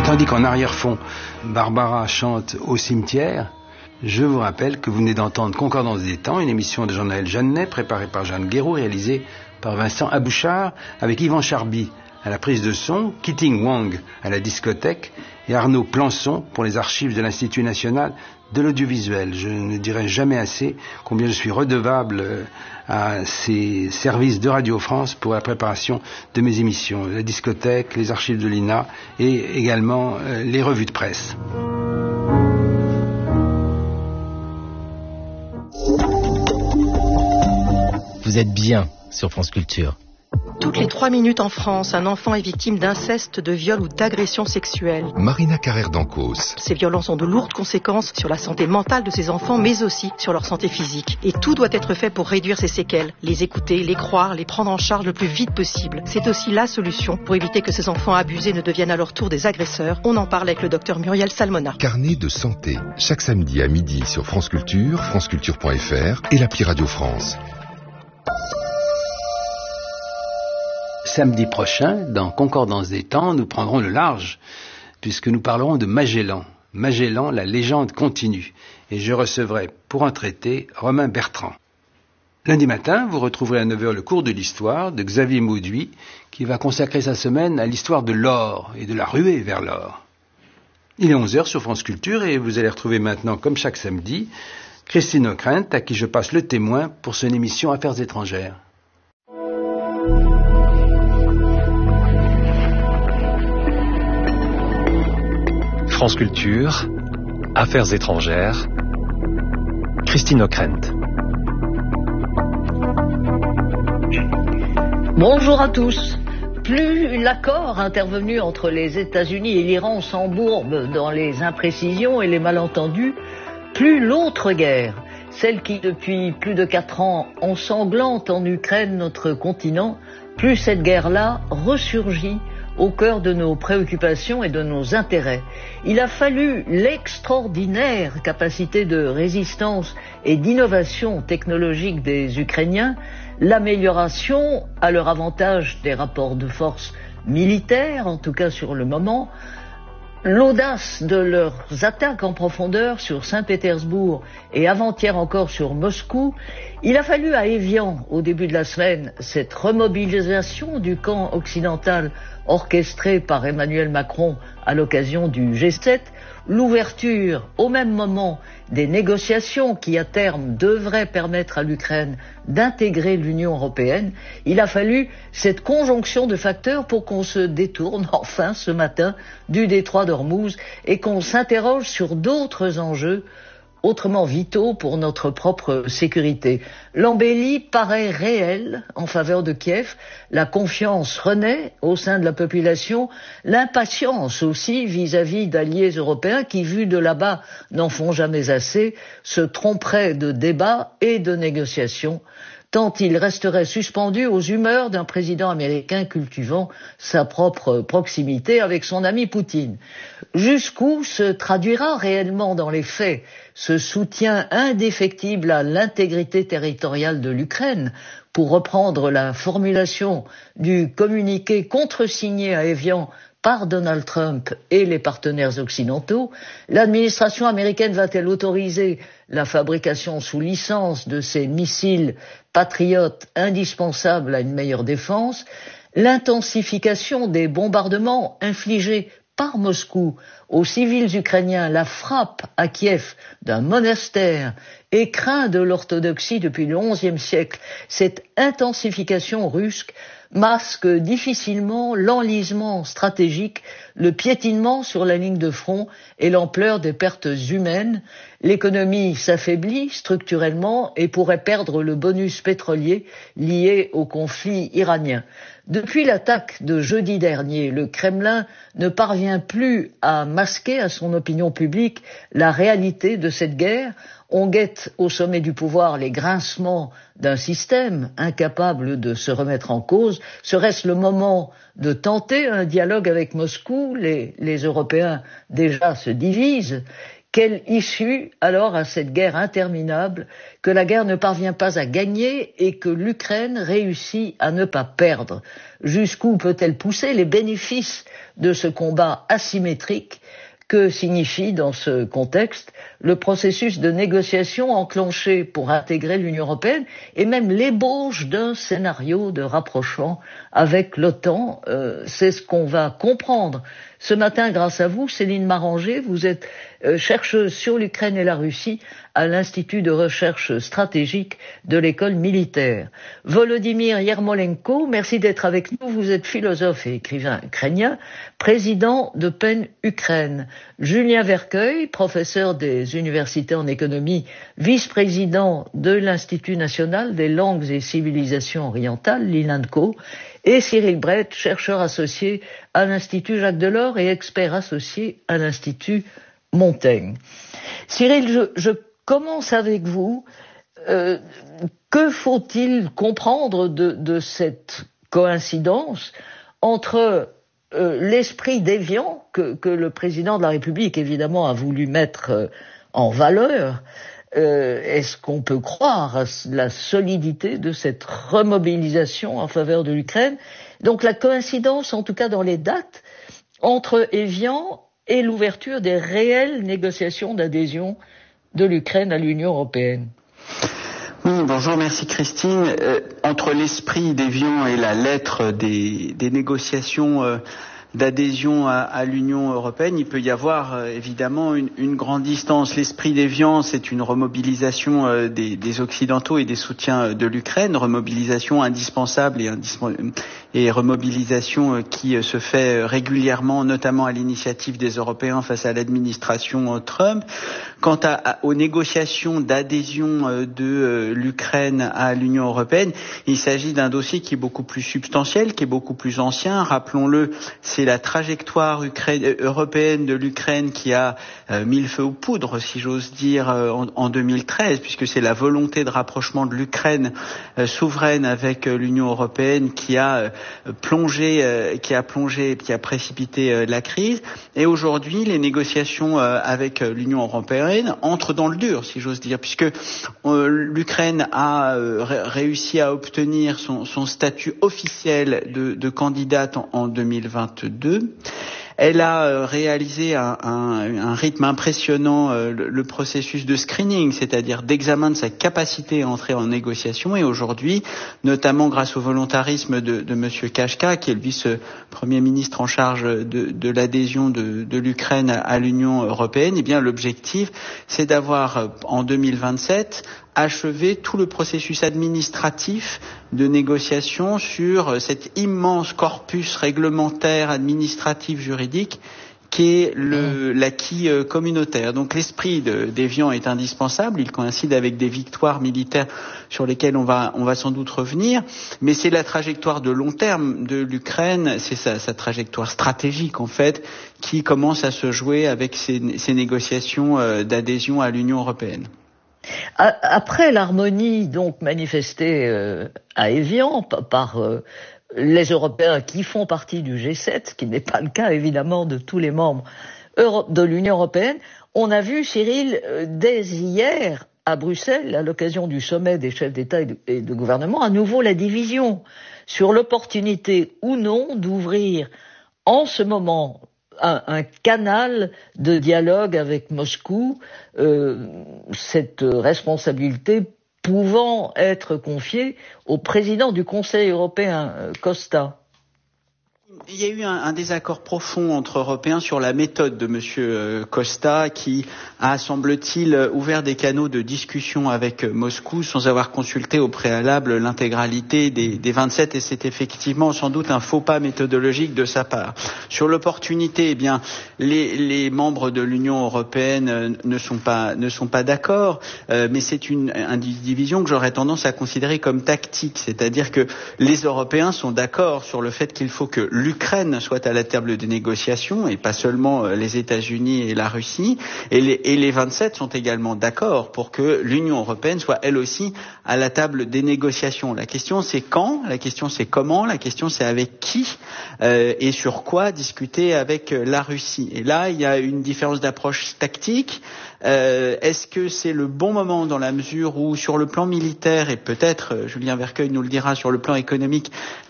Tandis qu'en arrière-fond, Barbara chante Au cimetière, je vous rappelle que vous venez d'entendre Concordance des temps, une émission de Jean-Noël Jeannet, préparée par Jeanne Guéroux, réalisée par Vincent Abouchard, avec Yvan Charby à la prise de son, Keating Wang à la discothèque et Arnaud Plançon pour les archives de l'Institut national de l'audiovisuel. Je ne dirai jamais assez combien je suis redevable à ces services de Radio France pour la préparation de mes émissions, la discothèque, les archives de l'INA et également les revues de presse. Vous êtes bien sur France Culture. Toutes les 3 minutes en France, un enfant est victime d'inceste, de viol ou d'agression sexuelle. Marina Carrère d'Ancos. Ces violences ont de lourdes conséquences sur la santé mentale de ces enfants, mais aussi sur leur santé physique. Et tout doit être fait pour réduire ces séquelles, les écouter, les croire, les prendre en charge le plus vite possible. C'est aussi la solution pour éviter que ces enfants abusés ne deviennent à leur tour des agresseurs. On en parle avec le docteur Muriel Salmona. Carnet de santé, chaque samedi à midi sur France Culture, franceculture.fr et l'appli Radio France. Samedi prochain, dans Concordance des temps, nous prendrons le large, puisque nous parlerons de Magellan. Magellan, la légende continue. Et je recevrai, pour en traiter, Romain Bertrand. Lundi matin, vous retrouverez à 9h le cours de l'histoire de Xavier Mauduit, qui va consacrer sa semaine à l'histoire de l'or et de la ruée vers l'or. Il est 11h sur France Culture et vous allez retrouver maintenant, comme chaque samedi, Christine O'Krent, à qui je passe le témoin pour son émission Affaires étrangères. France Culture, Affaires étrangères, Christine O'Krent. Bonjour à tous. Plus l'accord intervenu entre les États-Unis et l'Iran s'embourbe dans les imprécisions et les malentendus, plus l'autre guerre, celle qui depuis plus de 4 ans ensanglante en Ukraine notre continent, plus cette guerre-là ressurgit au cœur de nos préoccupations et de nos intérêts. Il a fallu l'extraordinaire capacité de résistance et d'innovation technologique des Ukrainiens, l'amélioration à leur avantage des rapports de force militaires, en tout cas sur le moment, l'audace de leurs attaques en profondeur sur Saint-Pétersbourg et avant-hier encore sur Moscou. Il a fallu à Évian, au début de la semaine, cette remobilisation du camp occidental orchestrée par Emmanuel Macron à l'occasion du G7, l'ouverture au même moment des négociations qui à terme devraient permettre à l'Ukraine d'intégrer l'Union européenne. Il a fallu cette conjonction de facteurs pour qu'on se détourne enfin ce matin du détroit d'Ormuz et qu'on s'interroge sur d'autres enjeux autrement vitaux pour notre propre sécurité. L'embellie paraît réelle en faveur de Kiev, la confiance renaît au sein de la population, l'impatience aussi vis-à-vis d'alliés européens qui, vus de là-bas, n'en font jamais assez, se tromperaient de débats et de négociations, tant il resterait suspendu aux humeurs d'un président américain cultivant sa propre proximité avec son ami Poutine. Jusqu'où se traduira réellement dans les faits ce soutien indéfectible à l'intégrité territoriale de l'Ukraine, pour reprendre la formulation du communiqué contresigné à Évian par Donald Trump et les partenaires occidentaux? L'administration américaine va-t-elle autoriser la fabrication sous licence de ces missiles patriotes indispensables à une meilleure défense? L'intensification des bombardements infligés par Moscou aux civils ukrainiens, la frappe à Kiev d'un monastère écrin de l'orthodoxie depuis le XIe siècle, cette intensification russe masque difficilement l'enlisement stratégique, le piétinement sur la ligne de front et l'ampleur des pertes humaines. L'économie s'affaiblit structurellement et pourrait perdre le bonus pétrolier lié au conflit iranien. Depuis l'attaque de jeudi dernier, le Kremlin ne parvient plus à masquer à son opinion publique la réalité de cette guerre. On guette au sommet du pouvoir les grincements d'un système incapable de se remettre en cause. Serait-ce le moment de tenter un dialogue avec Moscou? Les Européens déjà se divisent. Quelle issue alors à cette guerre interminable que la guerre ne parvient pas à gagner et que l'Ukraine réussit à ne pas perdre? Jusqu'où peut-elle pousser les bénéfices de ce combat asymétrique? Que signifie dans ce contexte le processus de négociation enclenché pour intégrer l'Union européenne et même l'ébauche d'un scénario de rapprochement avec l'OTAN? C'est ce qu'on va comprendre ce matin grâce à vous, Céline Maranger. Vous êtes chercheuse sur l'Ukraine et la Russie à l'Institut de recherche stratégique de l'école militaire. Volodymyr Yermolenko, merci d'être avec nous. Vous êtes philosophe et écrivain ukrainien, président de PEN Ukraine. Julien Vercueil, professeur des universités en économie, vice-président de l'Institut national des langues et civilisations orientales, l'INALCO, et Cyril Brett, chercheur associé à l'Institut Jacques Delors et expert associé à l'Institut Montaigne. Cyril, je commence avec vous. Que faut-il comprendre de cette coïncidence entre l'esprit déviant que le président de la République, évidemment, a voulu mettre en valeur? Est-ce qu'on peut croire à la solidité de cette remobilisation en faveur de l'Ukraine? Donc la coïncidence, en tout cas dans les dates, entre Évian et l'ouverture des réelles négociations d'adhésion de l'Ukraine à l'Union européenne. Oui, bonjour, merci Christine. Entre l'esprit d'Évian et la lettre des négociations d'adhésion à l'Union européenne, il peut y avoir évidemment une grande distance. L'esprit d'Évian, c'est une remobilisation des Occidentaux et des soutiens de l'Ukraine, remobilisation indispensable et remobilisation qui se fait régulièrement, notamment à l'initiative des Européens face à l'administration Trump. Quant aux négociations d'adhésion de l'Ukraine à l'Union européenne, il s'agit d'un dossier qui est beaucoup plus substantiel, qui est beaucoup plus ancien. Rappelons-le, c'est la trajectoire européenne de l'Ukraine qui a mis le feu aux poudres, si j'ose dire, en 2013, puisque c'est la volonté de rapprochement de l'Ukraine souveraine avec l'Union européenne qui a précipité la crise. Et aujourd'hui, les négociations avec l'Union européenne entrent dans le dur, si j'ose dire, puisque l'Ukraine a réussi à obtenir son statut officiel de candidate en 2022. Elle a réalisé un rythme impressionnant, le processus de screening, c'est-à-dire d'examen de sa capacité à entrer en négociation. Et aujourd'hui, notamment grâce au volontarisme de Monsieur Kachka, qui est le vice-premier ministre en charge de l'adhésion de l'Ukraine à l'Union européenne, eh bien l'objectif, c'est d'avoir en 2027 achever tout le processus administratif de négociation sur cet immense corpus réglementaire, administratif, juridique qui est l'acquis communautaire. Donc l'esprit d'Évian est indispensable, il coïncide avec des victoires militaires sur lesquelles on va sans doute revenir, mais c'est la trajectoire de long terme de l'Ukraine, c'est sa trajectoire stratégique en fait, qui commence à se jouer avec ces négociations d'adhésion à l'Union européenne. Après l'harmonie donc manifestée à Évian par les Européens qui font partie du G7, ce qui n'est pas le cas évidemment de tous les membres de l'Union européenne, on a vu, Cyril, dès hier à Bruxelles, à l'occasion du sommet des chefs d'État et de gouvernement, à nouveau la division sur l'opportunité ou non d'ouvrir en ce moment un canal de dialogue avec Moscou, cette responsabilité pouvant être confiée au président du Conseil européen, Costa. Il y a eu un désaccord profond entre Européens sur la méthode de Monsieur Costa, qui a, semble-t-il, ouvert des canaux de discussion avec Moscou sans avoir consulté au préalable l'intégralité des 27, et c'est effectivement sans doute un faux pas méthodologique de sa part. Sur l'opportunité, eh bien, les membres de l'Union européenne ne sont pas d'accord, mais c'est une division que j'aurais tendance à considérer comme tactique, c'est-à-dire que les Européens sont d'accord sur le fait qu'il faut que l'Ukraine soit à la table des négociations et pas seulement les États-Unis et la Russie, et les 27 sont également d'accord pour que l'Union européenne soit elle aussi à la table des négociations. La question c'est quand, la question c'est comment, la question c'est avec qui et sur quoi discuter avec la Russie. Et là il y a une différence d'approche tactique. Est-ce que c'est le bon moment dans la mesure où, sur le plan militaire, et peut-être Julien Vercueil nous le dira, sur le plan économique,